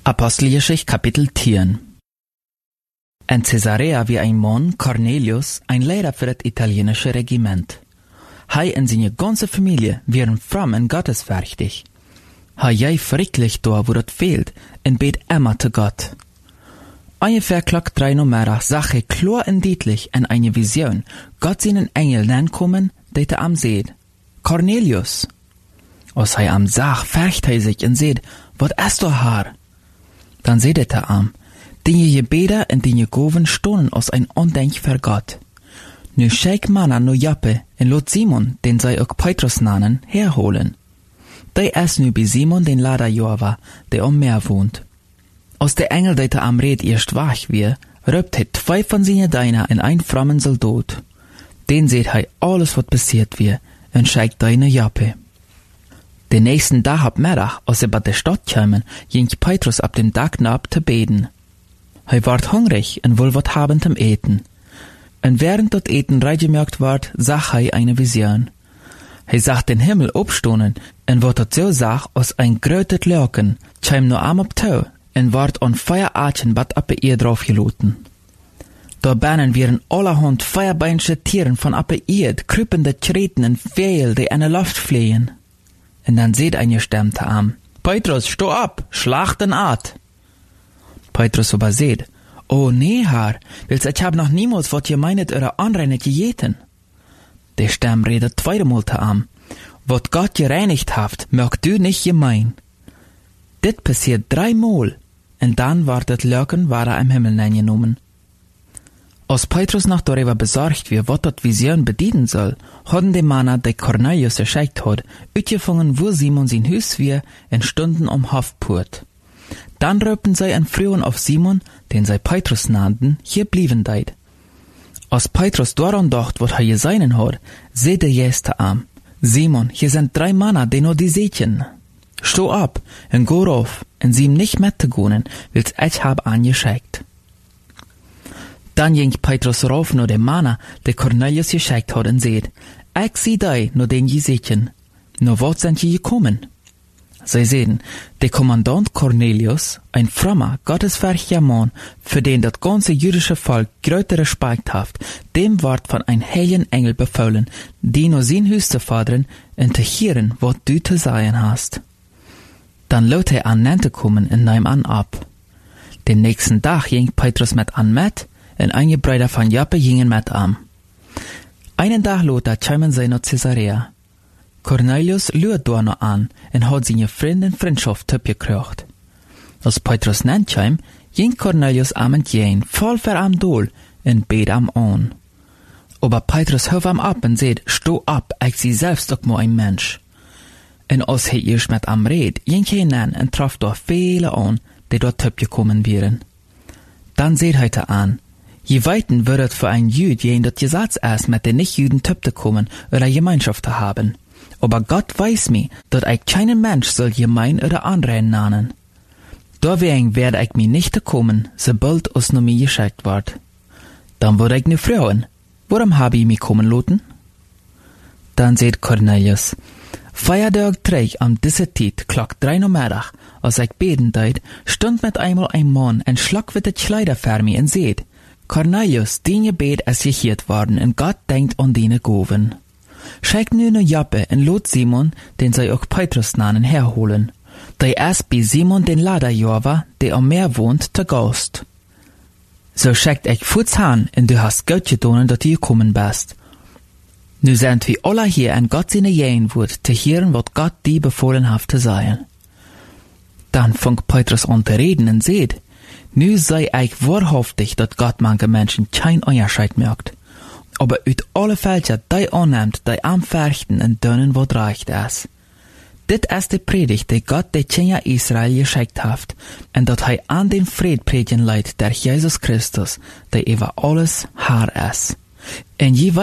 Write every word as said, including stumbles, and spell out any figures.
Apostelgeschichte Kapitel tien. In Caesarea wie ein Mann, Cornelius, ein Lehrer für das italienische Regiment. Hij en seine ganze Familie waren fromm en gottesfürchtig. Hij jij verrichtlich da, wo dat fehlt, en bet immer zu Gott. Ungefähr klock drei Uhr middag zag hij klar en deutlich in eine Vision Gott seinen Engel nankommen, dat er am seht. Cornelius! Als hij am zag, vercht hij sich en seht, wat is doch haar? Dan seht er am, die Gebete en die Goven stonen aus ein Undenk für Gott. Nu schijk Manna no Joppe en lot Simon, den zij ook Petrus nannen, herholen. Die is nu bij Simon den Lader Jova, der am Meer wohnt. Als der Engel, dat er am Red erst wach wie, röpt hij zwei von seine Deiner in ein frommen Soldat. Den seht hij alles wat passiert wie, en schijkt deine Joppe. Den nächsten Tag ab Mittag, als er bei der Stadt kämen, ging Petrus ab dem Dach nab zu beten. Hij ward hungrig en wil wat haben zum Eten. En während dat Eten reingemerkt ward, zag hij eine Vision. Hij zag den Himmel opstonen, en wat dat zo zag, als ein grötet Lurken, tschem no am op touw, en ward on Feueraatchen bad appe ihr draufgeloten. Da bannen wieren allerhand feierbeinsche Tieren von appe Erd, krüppende Treten en Veel, die in de Luft fliehen. En dan seht eine Stimme am, Petrus, steh ab, schlag den Art. Petrus aber seht, oh nee, Herr, wils ich hab noch niemals wat je meinet eure Anreinet gejeten. Die Stimme redet zweimal am, wat Gott gereinigt haft, mögt du nicht gemein. Dit passiert dreimal, en dann ward das Lurken war er im Himmel eingenommen. Als Petrus noch darüber besorgt wie wat dat Vision bedienen soll, hadden die Männer, die Cornelius erschickt hat, uitgefangen, wo Simon sein Hus wie, en stunden um Hofpurt. Dann röpten sie en Frühen auf Simon, den sie Petrus nannten, hier blieben deit. Als Petrus daran dacht, wat er seinen hat, seht der Jeste am, Simon, hier sind drei Männer, die nur die sehtchen. Steh ab, en go rauf, en sie ihm nicht mitzugonen, wils ich hab angeschickt. Dann ging Petrus rauf nur dem Mann, der Cornelius geschickt hat, und seht, ich sieh dei nur den je sehtchen. Nur wat sind je gekommen? Sie sehen, der Kommandant Cornelius, ein frommer, gottesfürchtiger Mann, für den das ganze jüdische Volk größte Respekt haft, dem ward von ein heiligen Engel befohlen, die nur sein Hus zu fordern und zu hören, was du zu sagen hast. Dann lot er an Nente kommen und nahm an ab. Den nächsten Tag ging Petrus mit an mit, und einige Brüder von Joppe gingen mit an. Einen Tag lot er kämen sie nach Caesarea. Cornelius lüht da noch an und hat seine Freunde und Freundschaft abgekriegt. Als Petrus nennt kam, ging Cornelius am entgegen, voll für am Dol und bet am an. Aber Petrus hört am ab und sagt, steh ab, ich sie selbst doch mal ein Mensch. Und als er erst mit am red, ging er hinein und traf dort viele an, die dort abgekommen wären. Dann seht er an, je weiten würdet für ein Jüd jen dat Gesetz erst mit den Nicht-Jüden zu kommen oder Gemeinschaft zu haben. Aber Gott weiß mir, dat ich keinen Mensch soll gemein oder anrennen nannen. Deswegen werde ich mir nicht kommen, sobald es nur mir geschickt wird. Dann würde ich ne Frauen. Warum habe ich mich kommen lassen? Dann seht Cornelius, Feiertag träg am diese Zeit, klock drei Uhr Mittag, als ich beten deit, stund mit einmal ein Mann en schlag mit de Kleider für mich und seht, Cornelius, dein Gebet ist gehört worden und Gott denkt an deine Goven. Schickt nu ne Joppe en lot Simon, den sie auch Petrus nannen, herholen. Der ist bei Simon den Lader Jova, der am Meer wohnt, zu Gast. So schickt ich Fuß han, und du hast Gott getan, dass du gekommen bist. Nu sind wir alle hier en Gott seine Jähen wird, zu hören, was Gott dir befohlen hat zu sagen. Dann fängt Petrus an zu reden und seht, nu sei ich wahrhaftig, dass Gott manche Menschen kein Unterschied merkt. Aber uit alle Fälscher, die annimmt, die am Verchten und dönnen, wat reicht es. Dit ist die Predigt, die Gott de Kinder Israel geschickt hat, und dat hij an den Fried predigen leidt, der Jesus Christus, der über alles Herr ist. En je